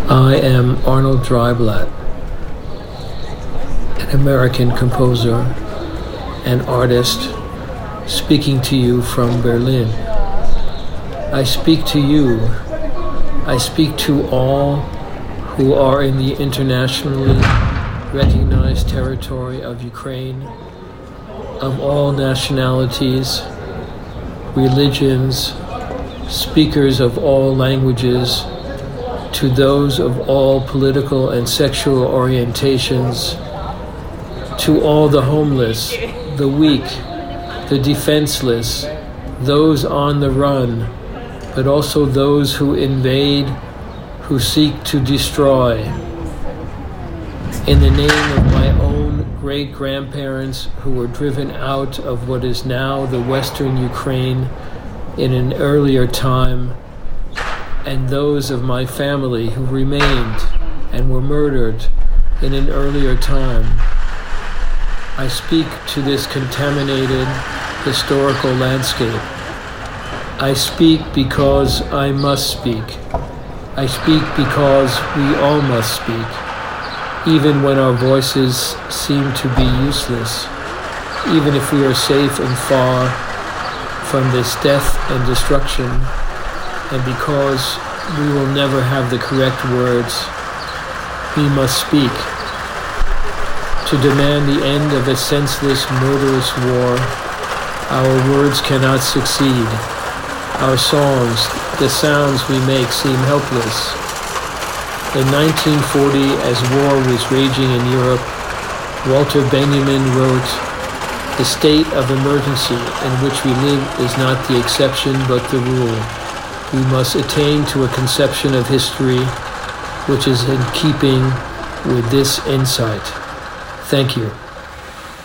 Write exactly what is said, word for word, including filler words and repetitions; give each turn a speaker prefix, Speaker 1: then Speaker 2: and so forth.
Speaker 1: I am Arnold Dreiblatt, an American composer and artist, speaking to you from Berlin. I speak to you. I speak to all who are in the internationally recognized territory of Ukraine, of all nationalities, religions, speakers of all languages, to those of all political and sexual orientations, to all the homeless, the weak, the defenseless, those on the run, but also those who invade, who seek to destroy. In the name of my own great-grandparents who were driven out of what is now the Western Ukraine in an earlier time, and those of my family who remained and were murdered in an earlier time, I speak to this contaminated historical landscape. I speak because I must speak. I speak because we all must speak, even when our voices seem to be useless, even if we are safe and far from this death and destruction, and because we will never have the correct words, we must speak. To demand the end of a senseless, murderous war, our words cannot succeed. Our songs, the sounds we make, seem helpless. In nineteen forty, as war was raging in Europe, Walter Benjamin wrote, "The state of emergency in which we live is not the exception but the rule. We must attain to a conception of history which is in keeping with this insight." Thank you.